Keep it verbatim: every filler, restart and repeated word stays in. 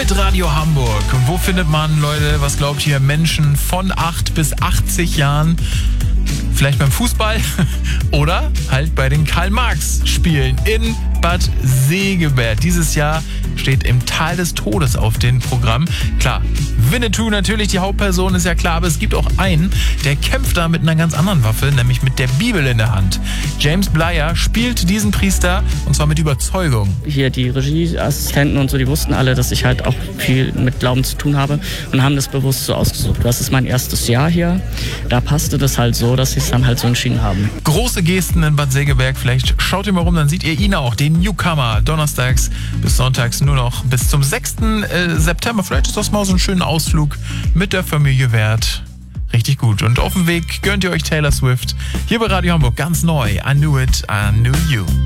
mit Radio Hamburg. Wo findet man, Leute, was glaubt ihr, Menschen von acht bis achtzig Jahren? Vielleicht beim Fußball oder halt bei den Karl-Marx-Spielen in Bad Segeberg. Dieses Jahr steht im Tal des Todes auf dem Programm. Klar, Winnetou natürlich die Hauptperson, ist ja klar, aber es gibt auch einen, der kämpft da mit einer ganz anderen Waffe, nämlich mit der Bibel in der Hand. James Blyer spielt diesen Priester und zwar mit Überzeugung. Hier die Regieassistenten und so, die wussten alle, dass ich halt auch viel mit Glauben zu tun habe und haben das bewusst so ausgesucht. Das ist mein erstes Jahr hier. Da passte das halt so, dass sie es dann halt so entschieden haben. Große Gesten in Bad Segeberg. Vielleicht schaut ihr mal rum, dann seht ihr ihn auch, den Newcomer. Donnerstags bis sonntags nur noch bis zum sechsten September. Vielleicht ist das mal so ein schöner Ausflug mit der Familie wert. Richtig gut. Und auf dem Weg gönnt ihr euch Taylor Swift. Hier bei Radio Hamburg ganz neu. I Knew It, I Knew You.